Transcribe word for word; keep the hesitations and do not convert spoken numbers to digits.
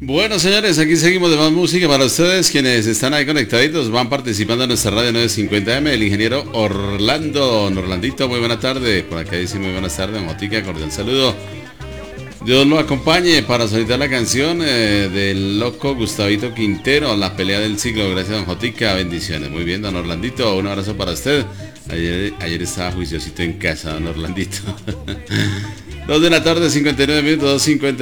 Bueno, señores, aquí seguimos de más música para ustedes quienes están ahí conectaditos, van participando en nuestra radio nueve cincuenta eme, el ingeniero Orlando, don Orlandito, muy buena tarde, por acá dice muy buenas tardes, Motica, cordial saludo. Dios lo acompañe para solicitar la canción eh, del loco Gustavito Quintero, La pelea del siglo. Gracias, don Jotica, bendiciones. Muy bien, don Orlandito, un abrazo para usted. Ayer, ayer estaba juiciosito en casa, don Orlandito. Dos de la tarde, cincuenta y nueve minutos, dos cincuenta.